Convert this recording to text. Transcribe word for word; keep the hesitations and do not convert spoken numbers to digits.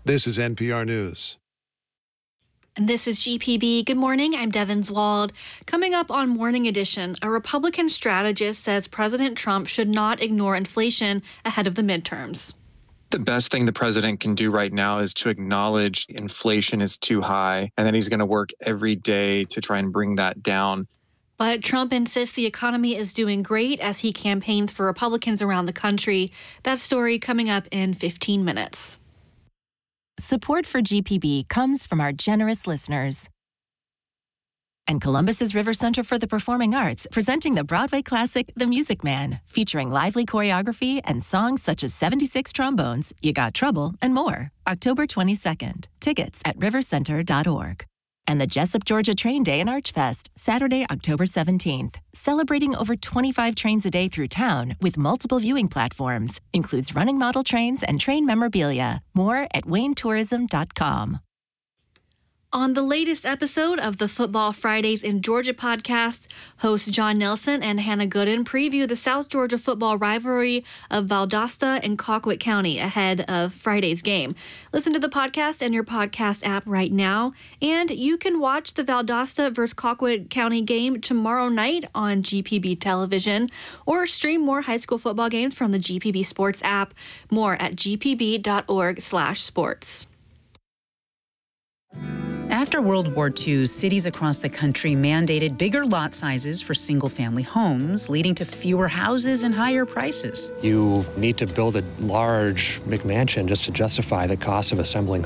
This is N P R News. And this is G P B. Good morning. I'm Devin Zwald. Coming up on Morning Edition, a Republican strategist says President Trump should not ignore inflation ahead of the midterms. The best thing the president can do right now is to acknowledge inflation is too high, and then he's going to work every day to try and bring that down. But Trump insists the economy is doing great as he campaigns for Republicans around the country. That story coming up in fifteen minutes. Support for G P B comes from our generous listeners. And Columbus's River Center for the Performing Arts, presenting the Broadway classic The Music Man, featuring lively choreography and songs such as seventy-six Trombones, You Got Trouble, and more. October twenty-second. Tickets at river center dot org. And the Jessup, Georgia Train Day and Archfest, Saturday, October seventeenth. Celebrating over twenty-five trains a day through town with multiple viewing platforms. Includes running model trains and train memorabilia. More at wayne tourism dot com. On the latest episode of the Football Fridays in Georgia podcast, hosts John Nelson and Hannah Gooden preview the South Georgia football rivalry of Valdosta and Colquitt County ahead of Friday's game. Listen to the podcast in your podcast app right now, and you can watch the Valdosta versus Colquitt County game tomorrow night on G P B television, or stream more high school football games from the G P B Sports app. More at g p b dot org slash sports. After World War Two, cities across the country mandated bigger lot sizes for single-family homes, leading to fewer houses and higher prices. You need to build a large McMansion just to justify the cost of assembling